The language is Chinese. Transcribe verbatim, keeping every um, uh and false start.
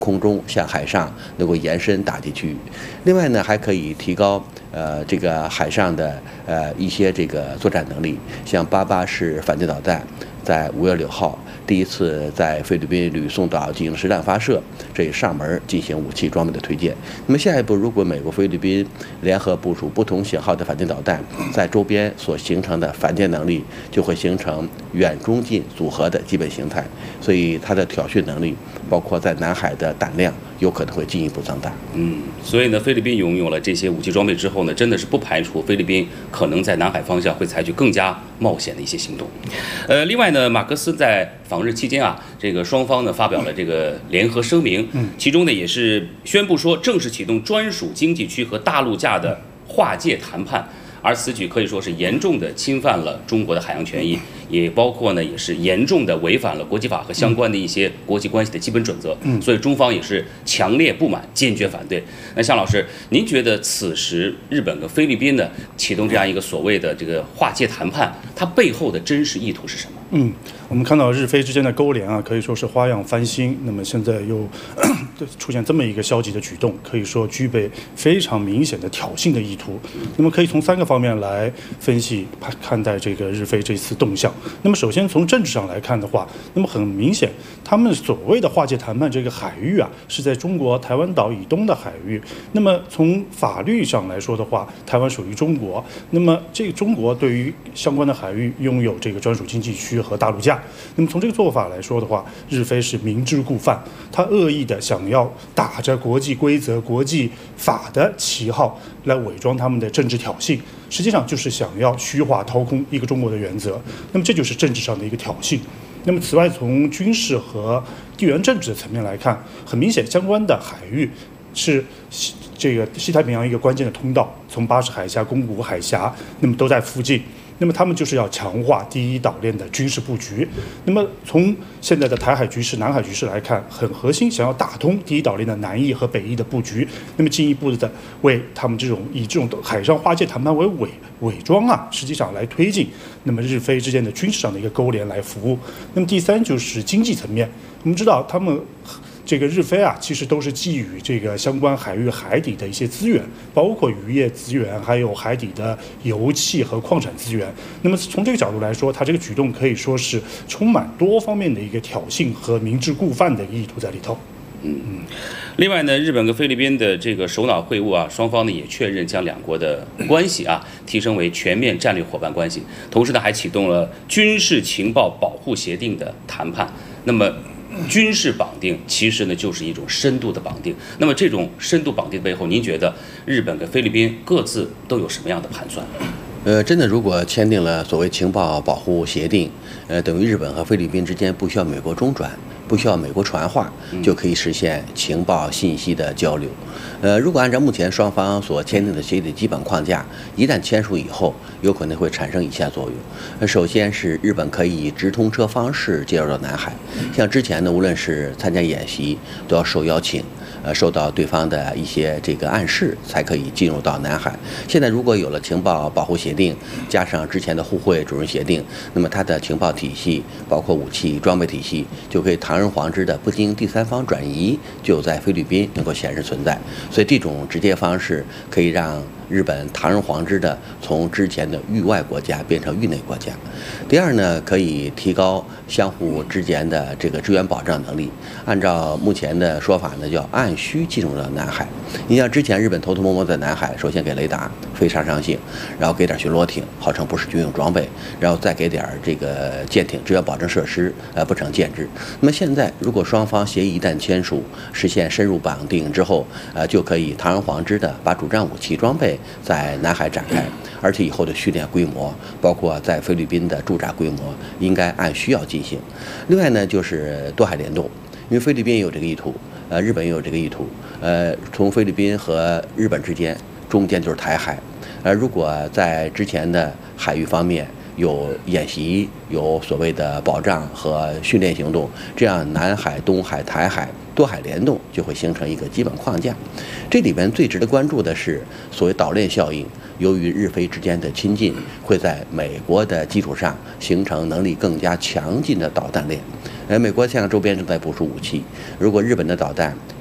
空中向海上能够延伸打击区域。另外呢，还可以提高呃这个海上的呃一些这个作战能力，像八八式反舰导弹在五月六号第一次在菲律宾吕宋岛进行实战发射，这也上门进行武器装备的推荐。那么下一步，如果美国、菲律宾联合部署不同型号的反舰导弹，在周边所形成的反舰能力，就会形成远中近组合的基本形态，所以它的挑衅能力，包括在南海的胆量，有可能会进一步增大。 嗯，所以呢，菲律宾拥有了这些武器装备之后呢，真的是不排除菲律宾可能在南海方向会采取更加冒险的一些行动。呃，另外呢，马克思在访日期间啊，这个双方呢发表了这个联合声明，其中呢也是宣布说正式启动专属经济区和大陆架的划界谈判。而此举可以说是严重的侵犯了中国的海洋权益，也包括呢，也是严重的违反了国际法和相关的一些国际关系的基本准则。嗯，所以中方也是强烈不满，坚决反对。那向老师，您觉得此时日本跟菲律宾呢启动这样一个所谓的这个划界谈判，它背后的真实意图是什么？ 嗯，我们看到日菲之间的勾连啊，可以说是花样翻新。那么现在又出现这么一个消极的举动，可以说具备非常明显的挑衅的意图。那么可以从三个方面来分析看待这个日菲这次动向。那么首先从政治上来看的话，那么很明显，他们所谓的划界谈判这个海域啊，是在中国台湾岛以东的海域。那么从法律上来说的话，台湾属于中国，那么这个中国对于相关的海域拥有这个专属经济区和大陆架。那么从这个做法来说的话，日菲是明知故犯，他恶意的想要打着国际规则、国际法的旗号来伪装他们的政治挑衅，实际上就是想要虚化掏空一个中国的原则。那么这就是政治上的一个挑衅。那么此外，从军事和地缘政治的层面来看，很明显，相关的海域是这个西太平洋一个关键的通道，从巴士海峡、宫古海峡，那么都在附近。那么他们就是要强化第一岛链的军事布局。那么从现在的台海局势、南海局势来看，很核心，想要打通第一岛链的南翼和北翼的布局，那么进一步的为他们这种以这种海上划界谈判为伪伪装啊，实际上来推进那么日菲之间的军事上的一个勾连来服务。那么第三就是经济层面，我们知道他们。这个日菲啊，其实都是基于这个相关海域海底的一些资源，包括渔业资源，还有海底的油气和矿产资源。那么从这个角度来说，它这个举动可以说是充满多方面的一个挑衅和明知故犯的意图在里头。 嗯嗯。另外呢，日本跟菲律宾的这个首脑会晤啊，双方呢也确认将两国的关系啊提升为全面战略伙伴关系，同时呢还启动了军事情报保护协定的谈判。那么。军事绑定其实呢就是一种深度的绑定。那么这种深度绑定背后，您觉得日本跟菲律宾各自都有什么样的盘算？ 呃，真的，如果签订了所谓情报保护协定，呃，等于日本和菲律宾之间不需要美国中转，不需要美国传话，就可以实现情报信息的交流。呃，如果按照目前双方所签订的协议的基本框架，一旦签署以后，有可能会产生以下作用。呃，首先是日本可以以直通车方式介入到南海，像之前呢，无论是参加演习，都要受邀请。呃，受到对方的一些这个暗示，才可以进入到南海。现在如果有了情报保护协定，加上之前的互惠主任协定，那么它的情报体系，包括武器装备体系，就可以堂而皇之的不经第三方转移，就在菲律宾能够显示存在。所以这种直接方式可以让日本堂而皇之的从之前的域外国家变成域内国家。第二呢，可以提高相互之间的这个支援保障能力。按照目前的说法呢，叫按需进入到南海。你像之前日本偷偷摸摸在南海，首先给雷达非杀伤性，然后给点巡逻艇，号称不是军用装备，然后再给点这个舰艇支援保证设施，呃，不成建制。那么现在如果双方协议一旦签署，实现深入绑定之后，呃，就可以堂而皇之的把主战武器装备在南海展开，而且以后的训练规模，包括在菲律宾的驻扎规模，应该按需要进行。另外呢，就是多海联动，因为菲律宾也有这个意图，呃，日本也有这个意图，呃，从菲律宾和日本之间，中间就是台海，而如果在之前的海域方面有演习，有所谓的保障和训练行动，这样南海、东海、台海多海联动就会形成一个基本框架。这里边最值得关注的是所谓岛链效应，由于日菲之间的亲近，会在美国的基础上形成能力更加强劲的导弹链。 呃，美国太阳周边正在部署武器，如果日本的导弹